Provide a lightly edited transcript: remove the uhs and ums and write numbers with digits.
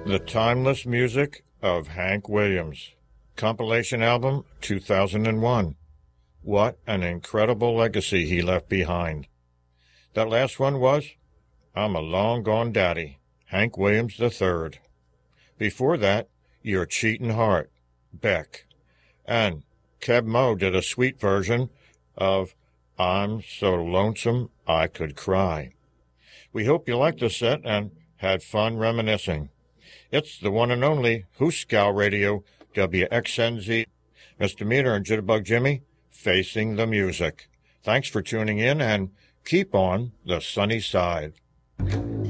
The Timeless Music of Hank Williams. Compilation album 2001. What an incredible legacy he left behind. That last one was I'm a Long Gone Daddy, Hank Williams III. Before that, Your Cheatin' Heart, Beck. And Keb Mo did a sweet version of I'm So Lonesome I Could Cry. We hope you liked the set and had fun reminiscing. It's the one and only Hooskow Radio, WXNZ. Mr. Meter and Jitterbug Jimmy, facing the music. Thanks for tuning in and keep on the sunny side.